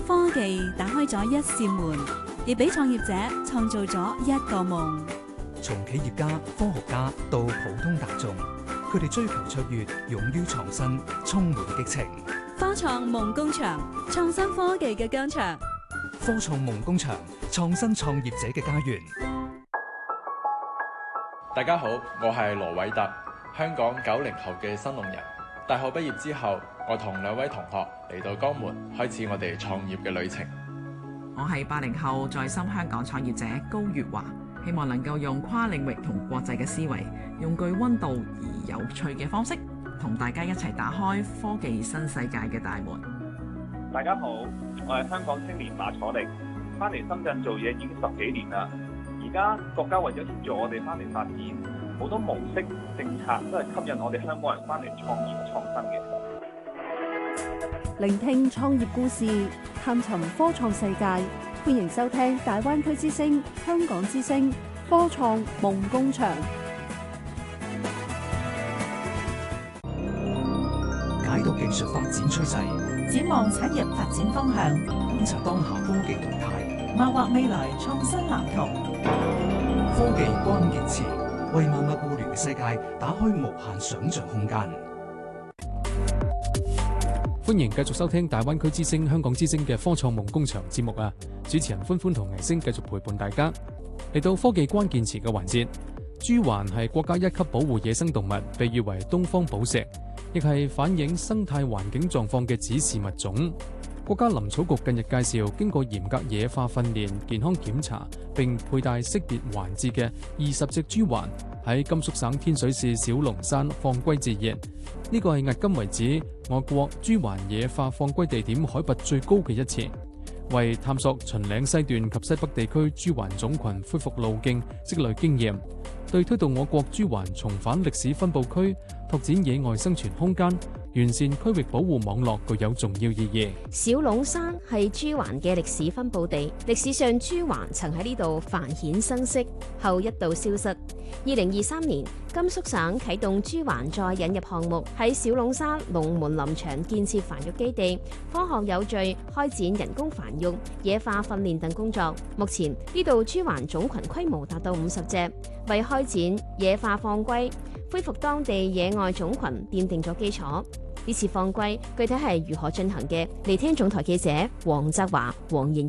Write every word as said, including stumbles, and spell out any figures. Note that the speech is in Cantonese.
科技打開咗一扇門，亦俾創業者創造咗一個夢。 從企業家、科學家到普通大眾，佢哋追求卓越，勇於創新，充滿激情。 科創夢工場，創新科技嘅疆場。 科創夢工場，創新創業者嘅家園。 大家好，我係羅偉特，香港九零後嘅新農人。大學畢業之後，我同兩位同學嚟到江門，開始我哋創業嘅旅程。 我係八零後在深香港創業者高月華，希望能夠用跨領域同國際嘅思維，用具溫度而有趣嘅方式，同大家一齊打開科技新世界嘅大門。 大家好，我係香港青年馬楚力，翻嚟深圳做嘢已經十幾年啦。而家國家為咗協助我哋翻嚟發展，好多模式政策都係吸引我哋香港人翻嚟創業創新嘅。 聆聽創業故事，探尋科創世界，歡迎收聽大灣區之聲、香港之聲科創夢工場。 解讀技術發展趨勢， 展望產業發展方向， 觀察當下科技動態， 謀劃未來創新藍圖。 科技關鍵詞，為萬物互聯嘅世界打開無限想像空間。 歡迎繼續收聽大灣區之聲、香港之聲嘅科創夢工場節目啊！主持人歡歡同倪星繼續陪伴大家嚟到科技關鍵詞嘅環節。朱鹮係國家一級保護野生動物，被譽為東方寶石，亦係反映生態環境狀況嘅指示物種。國家林草局近日介紹，經過嚴格野化訓練、健康檢查並佩戴識別環節嘅二十隻朱鹮喺甘肅省天水市小龍山放歸自然。呢個係迄今為止我國朱鹮野化放歸地點海拔最高嘅一次，為探索秦嶺西段及西北地區朱鹮種群恢復路徑積累經驗，對推動我國朱鹮重返歷史分佈區、拓展野外生存空間、完善區域保護網絡具有重要意義。 小龍山係朱鹮嘅歷史分佈地，歷史上朱鹮曾喺呢度繁衍生息，後一度消失。二零二三年，甘肅省啟動朱鹮再引入項目，喺小龍山龍門林場建設繁育基地，科學有序開展人工繁育、野化訓練等工作。目前呢度朱鹮種群規模達到五十隻，為開展野化放歸、恢復當地野外種群奠定咗基礎。呢次放歸具體係如何進行嘅？嚟聽總台記者黃澤華、黃燕。